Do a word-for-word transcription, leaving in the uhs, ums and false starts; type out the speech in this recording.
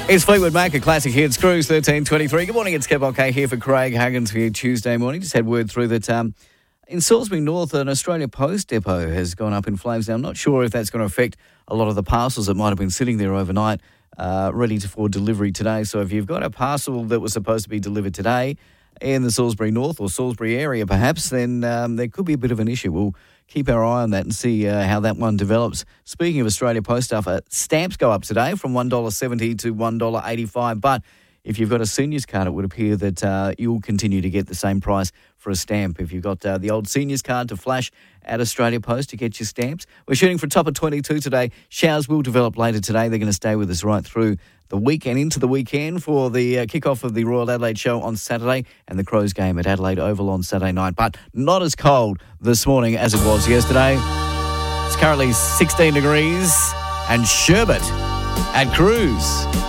It's Fleetwood Mac, a classic hits, Cruise thirteen twenty-three. Good morning, it's Kev OK here for Craig Huggins for you Tuesday morning. Just had word through that um, in Salisbury North, an Australia Post depot has gone up in flames. Now, I'm not sure if that's going to affect a lot of the parcels that might have been sitting there overnight, uh, ready to, for delivery today. So if you've got a parcel that was supposed to be delivered today in the Salisbury North or Salisbury area perhaps, then um, there could be a bit of an issue. We'll keep our eye on that and see uh, how that one develops. Speaking of Australia Post stuff, uh, stamps go up today from one dollar seventy to one dollar eighty-five. But if you've got a seniors card, it would appear that uh, you'll continue to get the same price for a stamp. If you've got uh, the old seniors card to flash at Australia Post to get your stamps. We're shooting for a top of twenty-two today. Showers will develop later today. They're going to stay with us right through the weekend, into the weekend for the uh, kick-off of the Royal Adelaide Show on Saturday and the Crows game at Adelaide Oval on Saturday night. But not as cold this morning as it was yesterday. It's currently sixteen degrees and sherbet at Cruise.